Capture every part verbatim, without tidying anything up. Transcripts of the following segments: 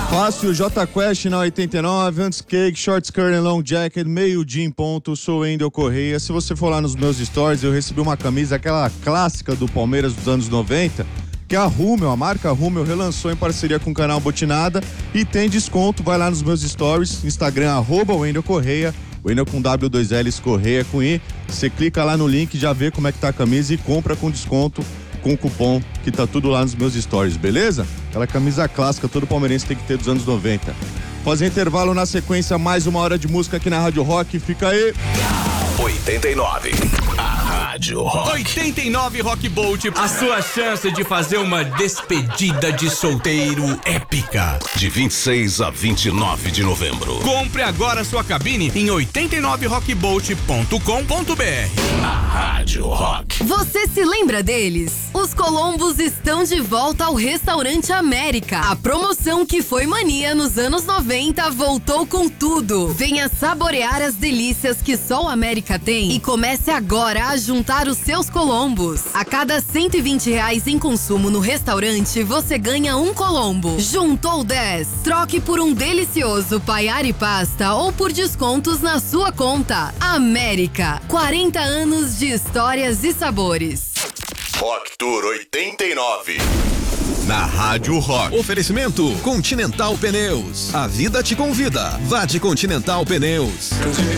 Fácil, J Quest na oitenta e nove, antes Cake, Short Skirt and Long Jacket, meio dia em ponto, sou Wendel Correia. Se você for lá nos meus stories, eu recebi uma camisa, aquela clássica do Palmeiras dos anos noventa, que a Rummel, a marca Rummel, relançou em parceria com o canal Botinada e tem desconto. Vai lá nos meus stories, Instagram, arroba Wendel Correia, Wendel com W, dois L's, Correia com I. Você clica lá no link, já vê como é que tá a camisa e compra com desconto, com cupom, que tá tudo lá nos meus stories, beleza? Aquela camisa clássica, todo palmeirense tem que ter dos anos noventa. Fazer intervalo, na sequência, mais uma hora de música aqui na Rádio Rock, fica aí. oitenta e nove, a Rádio Rock. oitenta e nove Rock Bolt, a sua chance de fazer uma despedida de solteiro épica. De vinte e seis a vinte e nove de novembro. Compre agora sua cabine em oitenta e nove rock bolt ponto com ponto b r. A Rádio Rock. Você se lembra deles? Os Colombos estão de volta ao Restaurante América. A promoção que foi mania nos anos noventa voltou com tudo. Venha saborear as delícias que só o América tem e comece agora a juntar os seus Colombos. A cada cento e vinte reais em consumo no restaurante, você ganha um Colombo. Juntou dez. Troque por um delicioso paiari pasta ou por descontos na sua conta. América, quarenta anos de histórias e sabores. Rock Tour oitenta e nove. Na Rádio Rock. Oferecimento Continental Pneus. A vida te convida. Vá de Continental Pneus.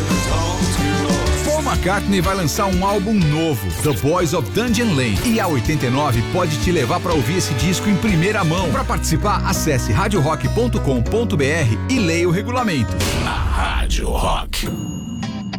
Paul McCartney vai lançar um álbum novo, The Boys of Dungeon Lane, e a oitenta e nove pode te levar para ouvir esse disco em primeira mão. Para participar, acesse rádio rock ponto com ponto b r e leia o regulamento. A Rádio Rock.